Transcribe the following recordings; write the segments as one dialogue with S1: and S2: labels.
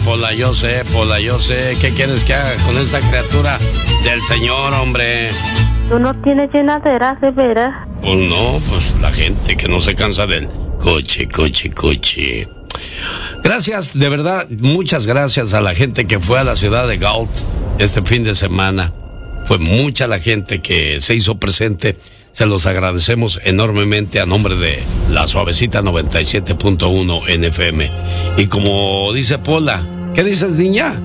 S1: Pola, yo sé, Pola, yo sé. ¿Qué quieres que haga con esta criatura del Señor, hombre?
S2: ¿Tú no tienes llenadera, de veras?
S1: Pues no, pues la gente que no se cansa del coche. Gracias, de verdad, muchas gracias a la gente que fue a la ciudad de Galt este fin de semana. Fue mucha la gente que se hizo presente. Se los agradecemos enormemente a nombre de la Suavecita 97.1 NFM. Y como dice Pola, ¿qué dices, niña?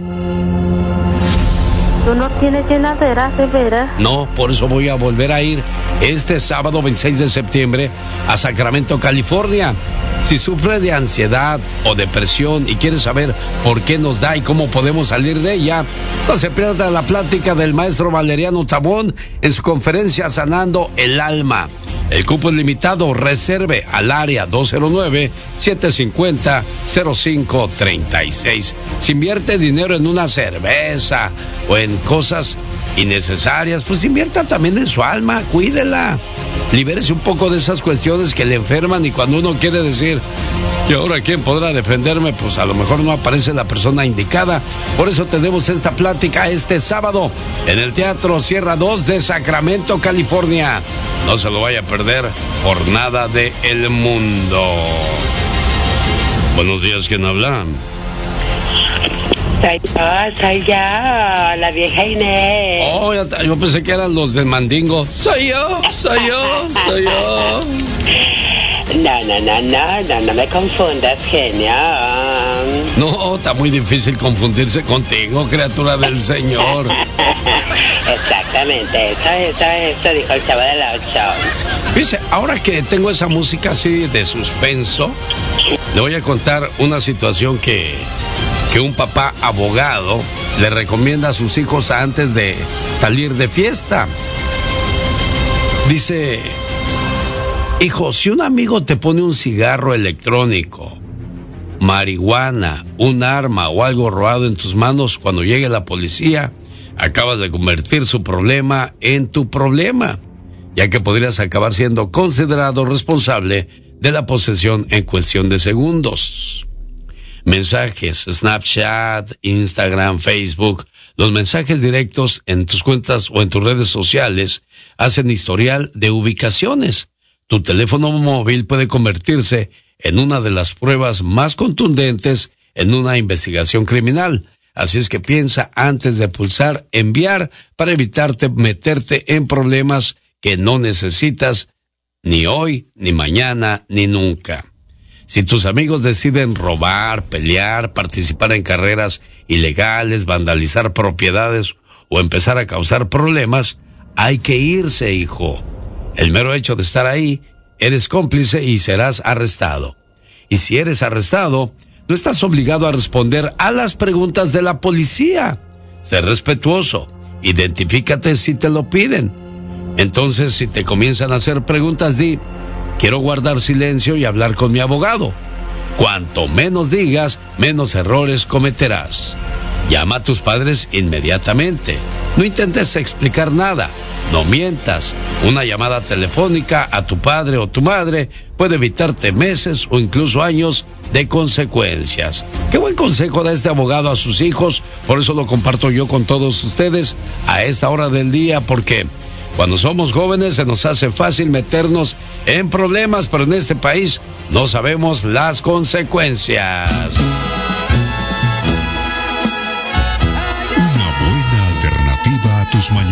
S2: ¿Tú no tienes llenadera, de veras?
S1: No, por eso voy a volver a ir este sábado 26 de septiembre a Sacramento, California. Si sufre de ansiedad o depresión y quiere saber por qué nos da y cómo podemos salir de ella, no se pierda la plática del maestro Valeriano Tabón en su conferencia Sanando el Alma. El cupo es limitado, reserve al área 209-750-0536. Si invierte dinero en una cerveza o en cosas innecesarias, pues invierta también en su alma, cuídela. Libérese un poco de esas cuestiones que le enferman y cuando uno quiere decir, ¿y ahora quién podrá defenderme? Pues a lo mejor no aparece la persona indicada. Por eso tenemos esta plática este sábado en el Teatro Sierra 2 de Sacramento, California. No se lo vaya a perder por nada del mundo. Buenos días, ¿quién habla?
S3: Soy yo, la vieja Inés.
S1: Oh, yo pensé que eran los del Mandingo. Soy yo.
S3: No me confundas, genio.
S1: No, está muy difícil confundirse contigo, criatura del Señor.
S3: Exactamente, eso dijo el Chavo del Ocho.
S1: Fíjese, ahora que tengo esa música así de suspenso, le voy a contar una situación que un papá abogado le recomienda a sus hijos antes de salir de fiesta. Dice: hijo, si un amigo te pone un cigarro electrónico, marihuana, un arma o algo robado en tus manos cuando llegue la policía, acabas de convertir su problema en tu problema, ya que podrías acabar siendo considerado responsable de la posesión en cuestión de segundos. Mensajes, Snapchat, Instagram, Facebook, los mensajes directos en tus cuentas o en tus redes sociales hacen historial de ubicaciones. Tu teléfono móvil puede convertirse en una de las pruebas más contundentes en una investigación criminal. Así es que piensa antes de pulsar enviar para evitarte meterte en problemas que no necesitas ni hoy, ni mañana, ni nunca. Si tus amigos deciden robar, pelear, participar en carreras ilegales, vandalizar propiedades o empezar a causar problemas, hay que irse, hijo. El mero hecho de estar ahí, eres cómplice y serás arrestado. Y si eres arrestado, no estás obligado a responder a las preguntas de la policía. Sé respetuoso, identifícate si te lo piden. Entonces, si te comienzan a hacer preguntas, di: quiero guardar silencio y hablar con mi abogado. Cuanto menos digas, menos errores cometerás. Llama a tus padres inmediatamente. No intentes explicar nada. No mientas. Una llamada telefónica a tu padre o tu madre puede evitarte meses o incluso años de consecuencias. Qué buen consejo da este abogado a sus hijos. Por eso lo comparto yo con todos ustedes a esta hora del día, porque cuando somos jóvenes se nos hace fácil meternos en problemas, pero en este país no sabemos las consecuencias.